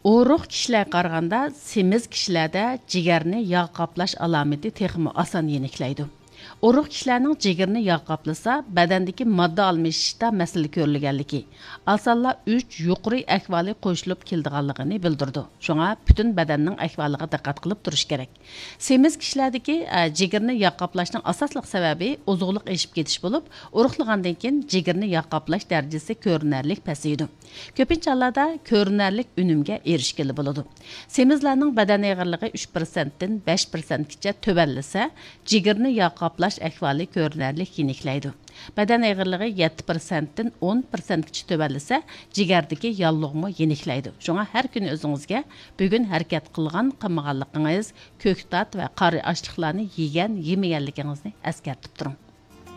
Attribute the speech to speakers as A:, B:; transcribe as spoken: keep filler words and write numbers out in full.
A: Oruq kişilərə qaraganda semiz kişilərdə jigarni yağ qaplash alamati texmi oson yeniklaydi. Oruq kişilərning jigarni yağ qaplasa, badandagi modda almashishda masala ko'rilganligi, alsalla uch yuqori ahvoli qo'shilib keldiganligini bildirdi. Shunga butun badanning ahvoliga diqqat qilib turish kerak. Semiz kishilardagi jigarni yağ qaplashning asosli sababi ozuqliq eshib ketish bo'lib, uruqlagandan keyin jigarni yağ qaplash darajasi ko'rinarli pasaydi. Ko'pincha hollarda ko'rinarli unumga erishgili bo'ladi. Semizlarning badan og'irligi uch persentdan besh persentgacha tubanlasa, jigarni yağ qaplash ahvoli ko'rinarli yeniklaydi. Badan og'irligi yetti persentdan o'n persentgacha tubanlasa, jigardagi yallig'mi yeniklaydi. Shunga har kuni o'zingizga bugun harakat qilgan qilmaganligingiz, ko'ktat va qari ochliqlarni yegan, yemaganligingizni eskartib turing.